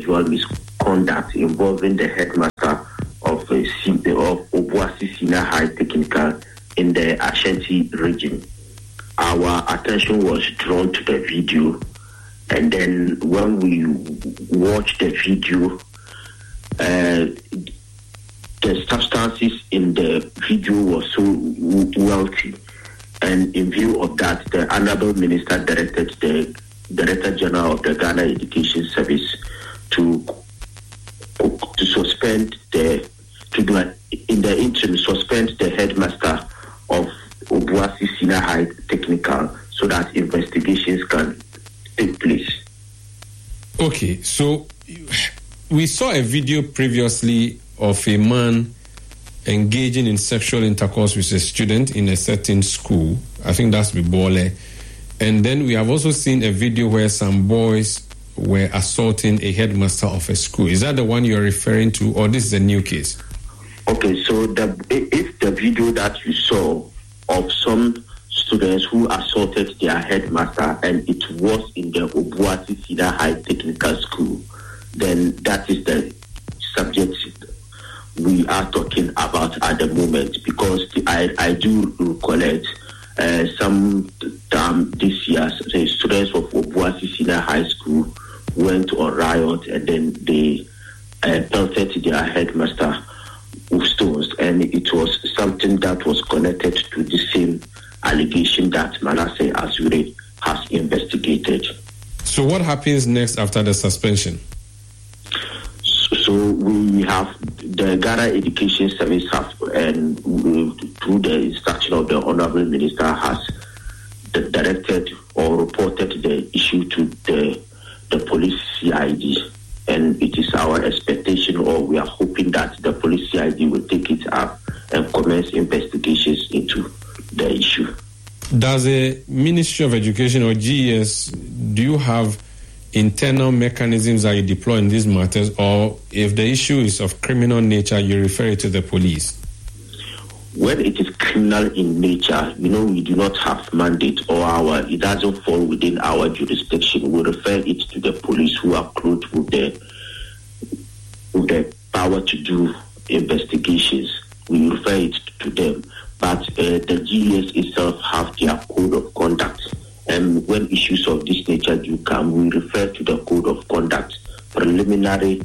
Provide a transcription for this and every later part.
individual misconduct involving the headmaster of Obuasi Senior High Technical in the Ashanti region. Our attention was drawn to the video, and then when we watched the video, the substances in the video were so wealthy, and in view of that, the Honorable Minister directed the Director General of the Ghana Education Service to suspend in the interim suspend the headmaster of Obuasi Senior High Technical so that investigations can take place. Okay, so we saw a video previously of a man engaging in sexual intercourse with a student in a certain school. I think that's Bibole. And then we have also seen a video where some boys were assaulting a headmaster of a school. Is that the one you're referring to, or this is a new case? Okay, so if the video that you saw of some students who assaulted their headmaster and it was in the Obuasi Senior High Technical School, then that is the subject we are talking about at the moment, because I do recollect some time this year, the students of Obuasi Senior High School went on riot and then they pelted their headmaster with stones, and it was something that was connected to the same allegation that Manasseh Asure has investigated. So what happens next after the suspension? So we have the Ghana Education Service and through the instruction of the Honorable Minister has directed or reported the issue to the police CID, and it is our expectation, or we are hoping, that the police CID will take it up and commence investigations into the issue. Does the Ministry of Education or GES, do you have internal mechanisms that you deploy in these matters, or if the issue is of criminal nature, you refer it to the police? When it is criminal in nature, we do not have mandate, or it doesn't fall within our jurisdiction. We refer it to the police, who are clothed with the power to do investigations. We refer it to them. But the GES itself have their code of conduct. And when issues of this nature do come, we refer to the code of conduct. Preliminary,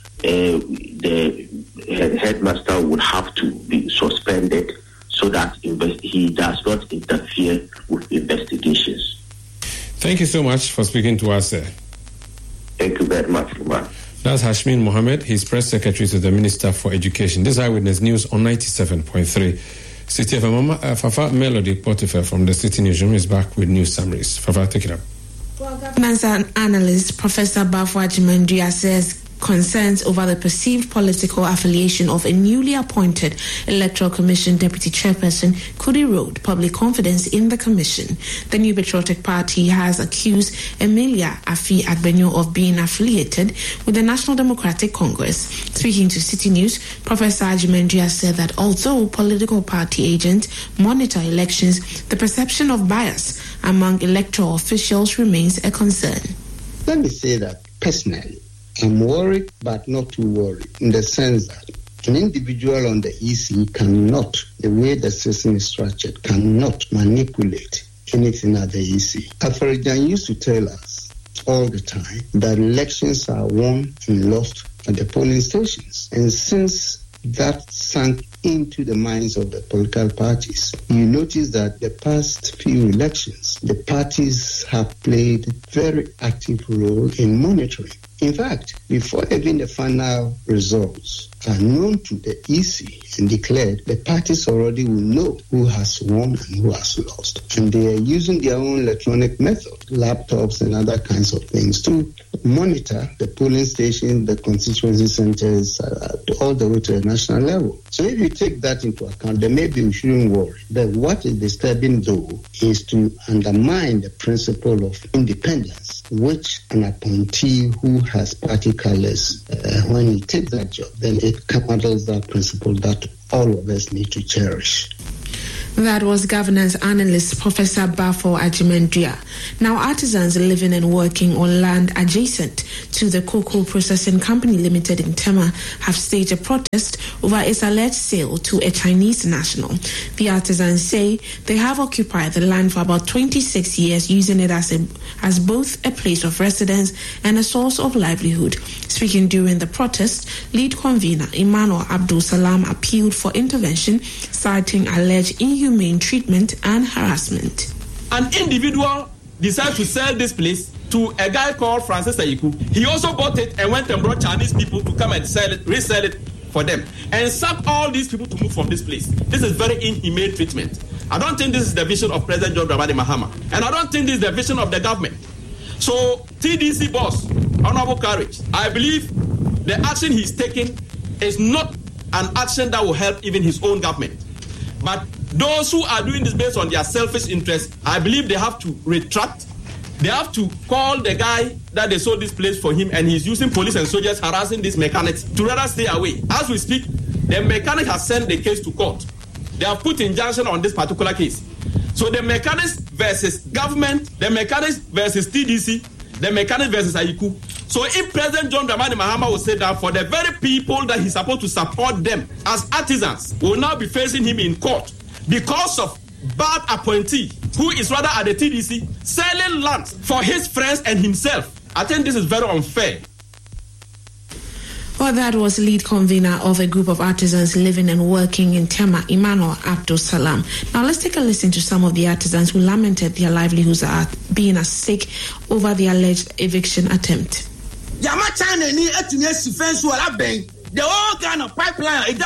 the headmaster would have to be suspended so that he does not interfere with investigations. Thank you so much for speaking to us, sir. Thank you very much, Umar. That's Hashmin Mohammed. He's press secretary to the Minister for Education. This is Eyewitness News on 97.3. City of Mama, Fafa Melody Potiphar from the City Newsroom is back with news summaries. Fafa, take it up. Well, governance analyst Professor Bafo Agyeman-Duah says concerns over the perceived political affiliation of a newly appointed Electoral Commission Deputy Chairperson could erode public confidence in the Commission. The New Patriotic Party has accused Emilia Afi Agbenyo of being affiliated with the National Democratic Congress. Speaking to City News, Professor Agyeman-Duah said that although political party agents monitor elections, the perception of bias among electoral officials remains a concern. Let me say that personally, I'm worried, but not too worried, in the sense that an individual on the EC cannot, the way the system is structured, cannot manipulate anything at the EC. Afarijan used to tell us all the time that elections are won and lost at the polling stations. And since that sank into the minds of the political parties, you notice that the past few elections, the parties have played a very active role in monitoring. In fact, before even the final results are known to the EC and declared, the parties already will know who has won and who has lost. And they are using their own electronic method, laptops and other kinds of things, to monitor the polling stations, the constituency centers, all the way to the national level. So if you take that into account, then maybe we shouldn't worry. But what is disturbing, though, is to undermine the principle of independence, which an appointee who has party colors, when he takes that job, then it counters that principle that all of us need to cherish. That was governance analyst Professor Bafo Agyeman-Duah. Now, artisans living and working on land adjacent to the Cocoa Processing Company Limited in Tema have staged a protest over its alleged sale to a Chinese national. The artisans say they have occupied the land for about 26 years, using it as both a place of residence and a source of livelihood. Speaking during the protest, lead convener Emmanuel Abdul Salam appealed for intervention, citing alleged inhumane treatment and harassment. An individual decided to sell this place to a guy called Francis Ayiku. He also bought it and went and brought Chinese people to come and resell it for them, and sacked all these people to move from this place. This is very inhumane treatment. I don't think this is the vision of President John Dramani Mahama, and I don't think this is the vision of the government. So, TDC boss, Honorable Courage, I believe the action he's taking is not an action that will help even his own government. But those who are doing this based on their selfish interest, I believe they have to retract. They have to call the guy that they sold this place for him, and he's using police and soldiers harassing these mechanics to rather stay away. As we speak, the mechanic has sent the case to court. They have put injunction on this particular case. So the mechanics versus government, the mechanics versus TDC, the mechanics versus Ayiku. So if President John Dramani Mahama will say that for the very people that he's supposed to support them as artisans will now be facing him in court because of bad appointee who is rather at the TDC selling land for his friends and himself, I think this is very unfair. Well, that was lead convener of a group of artisans living and working in Tema, Emmanuel Abdul Salam. Now, let's take a listen to some of the artisans who lamented their livelihoods are being at stake over the alleged eviction attempt. The whole kind of pipeline,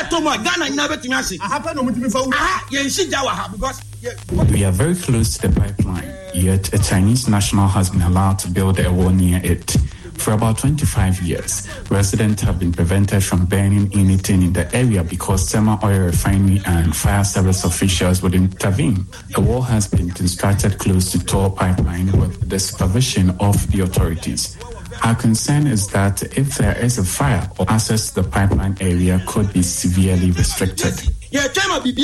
we are very close to the pipeline, yet a Chinese national has been allowed to build a wall near it. For about 25 years, residents have been prevented from burning anything in the area because Tema Oil Refinery and fire service officials would intervene. A wall has been constructed close to Tor Pipeline with the supervision of the authorities. Our concern is that if there is a fire, access to the pipeline area could be severely restricted. We know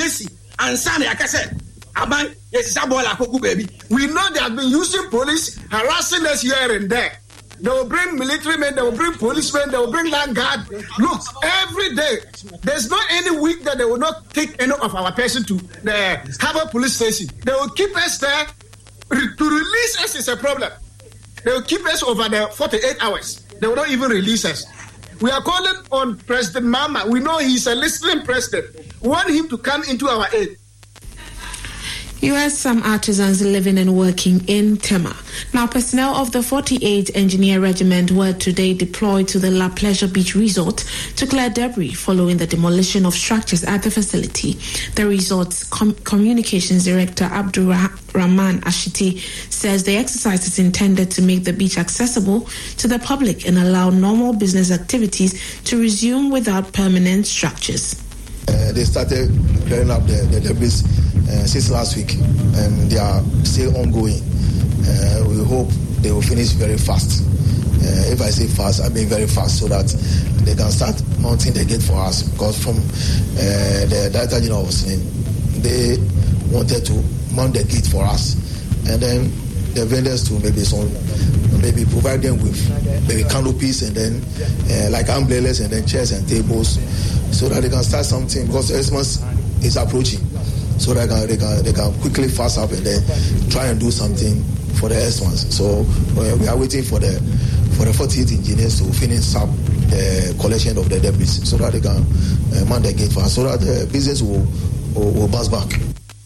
they have been using police, harassing us here and there. They will bring military men, they will bring policemen, they will bring land guard. Look, every day, there's not any week that they will not take any of our person to the Harbour Police Station. They will keep us there. To release us is a problem. They will keep us over there 48 hours. They will not even release us. We are calling on President Mahama. We know he's a listening president. We want him to come into our aid. You heard some artisans living and working in Tema. Now, personnel of the 48th Engineer Regiment were today deployed to the La Pleasure Beach Resort to clear debris following the demolition of structures at the facility. The resort's communications director, Abdul Rahman Ashiti, says the exercise is intended to make the beach accessible to the public and allow normal business activities to resume without permanent structures. They started clearing up the debris since last week, and they are still ongoing. We hope they will finish very fast. If I say fast, I mean very fast, so that they can start mounting the gate for us. Because from the Director General was saying, they wanted to mount the gate for us, and then the vendors to maybe provide them with maybe canopies and then like umbrellas and then chairs and tables, so that they can start something, because Christmas is approaching, so that they can quickly fast up and then try and do something for the next ones. So we are waiting for the 48 engineers to finish up the collection of the debris, so that they can mount the gate for us, so that the business will bounce back.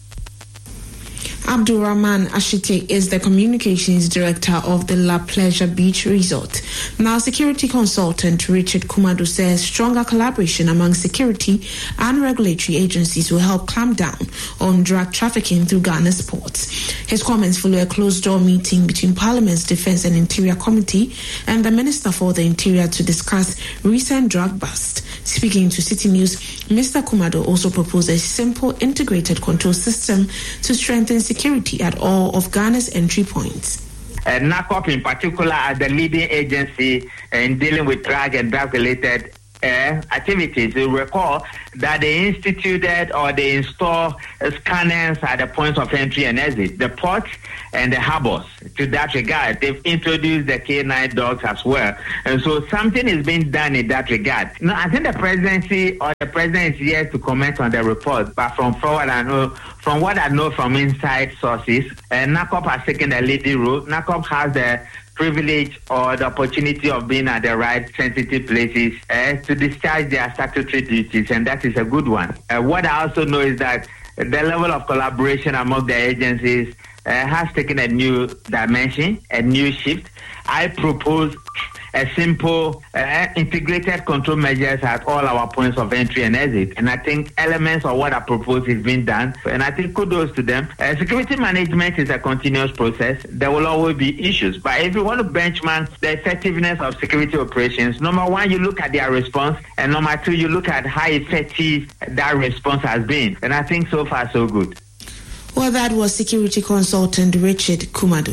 Abdul Rahman Ashite is the communications director of the La Pleasure Beach Resort. Now, security consultant Richard Kumadu says stronger collaboration among security and regulatory agencies will help clamp down on drug trafficking through Ghana's ports. His comments follow a closed-door meeting between Parliament's Defence and Interior Committee and the Minister for the Interior to discuss recent drug bust. Speaking to City News, Mr. Kumadu also proposed a simple integrated control system to strengthen security at all of Ghana's entry points. NACOP in particular, as the leading agency in dealing with drug and drug-related activities. You recall that they instituted or they install scanners at the points of entry and exit, the ports and the harbors. To that regard, they've introduced the K9 dogs as well. And so something is being done in that regard. Now, I think the presidency or the president is here to comment on the report, but from what I know from inside sources, NACOP has taken the leading role. NACOP has the privilege or the opportunity of being at the right sensitive places to discharge their statutory duties, and that is a good one. What I also know is that the level of collaboration among the agencies has taken a new dimension, a new shift. I propose a simple integrated control measures at all our points of entry and exit. And I think elements of what I propose is being done. And I think kudos to them. Security management is a continuous process. There will always be issues. But if you want to benchmark the effectiveness of security operations, number one, you look at their response. And number two, you look at how effective that response has been. And I think so far, so good. Well, that was security consultant Richard Kumado.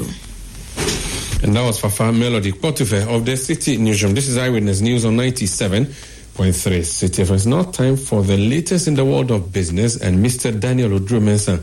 And that was Fafa Melody Potife of the City Newsroom. This is Eyewitness News on 97.3 City FM. It's now time for the latest in the world of business, and Mr. Daniel Oduro-Mensah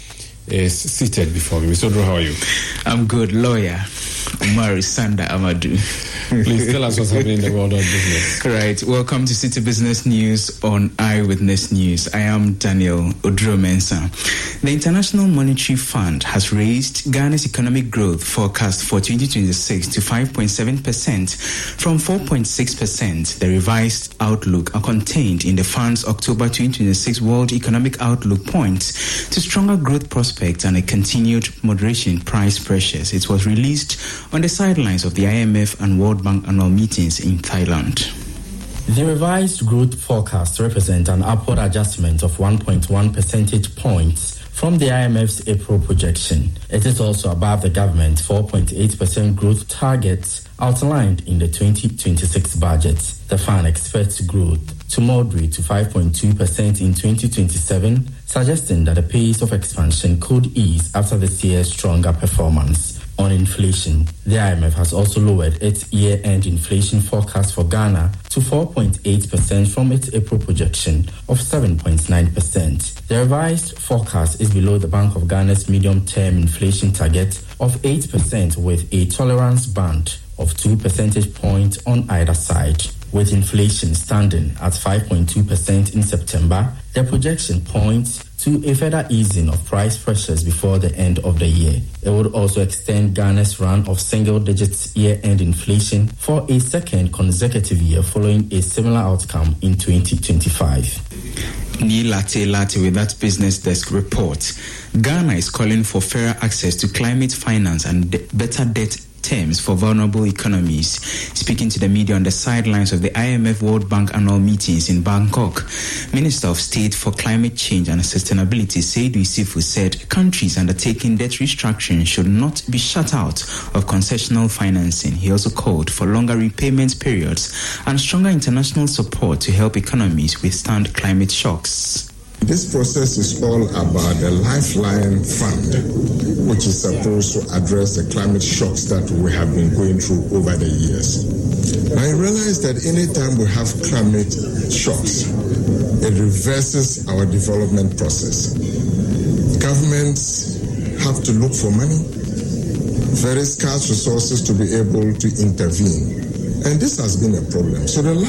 is seated before me. Mr. Oduro, how are you? I'm good, lawyer Umari Sanda Amadou. Please tell us what's happening in the world of business. Right. Welcome to City Business News on Eyewitness News. I am Daniel Oduro-Mensah. The International Monetary Fund has raised Ghana's economic growth forecast for 2026 to 5.7% from 4.6%. The revised outlook are contained in the fund's October 2026 World Economic Outlook points to stronger growth prospects and a continued moderation in price pressures. It was released on the sidelines of the IMF and World Bank annual meetings in Thailand. The revised growth forecast represents an upward adjustment of 1.1 percentage points from the IMF's April projection. It is also above the government's 4.8% growth target outlined in the 2026 budget. The fund expects growth to moderate to 5.2% in 2027, suggesting that the pace of expansion could ease after this year's stronger performance. On inflation, the IMF has also lowered its year-end inflation forecast for Ghana to 4.8% from its April projection of 7.9%. The revised forecast is below the Bank of Ghana's medium-term inflation target of 8% with a tolerance band of 2 percentage points on either side. With inflation standing at 5.2% in September, the projection points to a further easing of price pressures before the end of the year. It would also extend Ghana's run of single-digit year-end inflation for a second consecutive year following a similar outcome in 2025. Neil Latte with that Business Desk report. Ghana is calling for fairer access to climate finance and better debt terms for vulnerable economies. Speaking to the media on the sidelines of the IMF World Bank annual meetings in Bangkok, Minister of State for Climate Change and Sustainability Seydou Issoufou said countries undertaking debt restructuring should not be shut out of concessional financing. He also called for longer repayment periods and stronger international support to help economies withstand climate shocks. This process is all about the Lifeline Fund, which is supposed to address the climate shocks that we have been going through over the years. Now, I realize that anytime we have climate shocks, it reverses our development process. Governments have to look for money, very scarce resources to be able to intervene. And this has been a problem. So the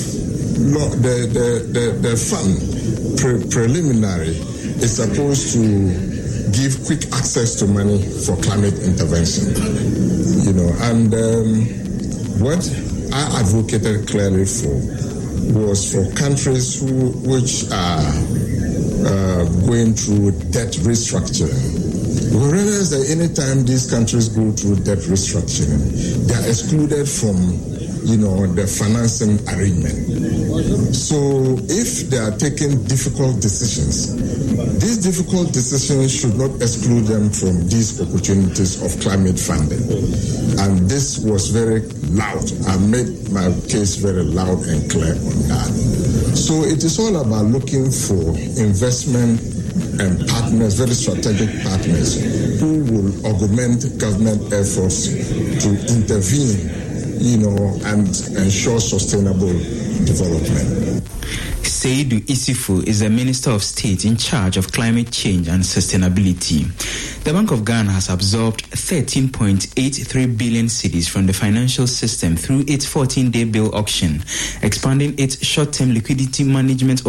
fund preliminary is supposed to give quick access to money for climate intervention, and what I advocated clearly for was for countries which are going through debt restructuring. We realize that anytime these countries go through debt restructuring, they are excluded from the financing arrangement. So if they are taking difficult decisions, these difficult decisions should not exclude them from these opportunities of climate funding. And this was very loud. I made my case very loud and clear on that. So it is all about looking for investment and partners, very strategic partners, who will augment government efforts to intervene and ensure sustainable development. Seydou Issoufou is the Minister of State in charge of climate change and sustainability. The Bank of Ghana has absorbed 13.83 billion cedis from the financial system through its 14-day bill auction, expanding its short-term liquidity management